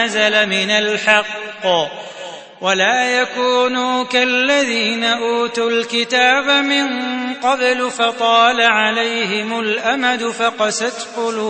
نزل من الحق ولا يكونوا كالذين أوتوا الكتاب من قبل فطال عليهم الأمد فقست قلوبهم